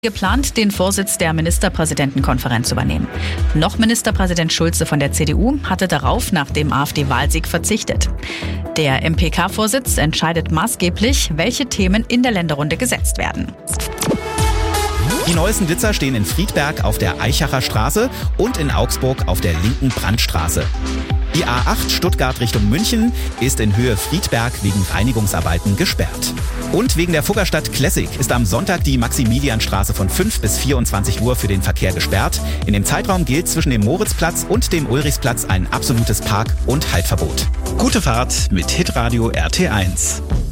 Geplant, den Vorsitz der Ministerpräsidentenkonferenz zu übernehmen. Noch Ministerpräsident Schulze von der CDU hatte darauf nach dem AfD-Wahlsieg verzichtet. Der MPK-Vorsitz entscheidet maßgeblich, welche Themen in der Länderrunde gesetzt werden. Die neuesten Blitzer stehen in Friedberg auf der Eichacher Straße und in Augsburg auf der linken Brandstraße. Die A8 Stuttgart Richtung München ist in Höhe Friedberg wegen Reinigungsarbeiten gesperrt. Und wegen der Fuggerstadt Classic ist am Sonntag die Maximilianstraße von 5 bis 24 Uhr für den Verkehr gesperrt. In dem Zeitraum gilt zwischen dem Moritzplatz und dem Ulrichsplatz ein absolutes Park- und Haltverbot. Gute Fahrt mit Hitradio RT1.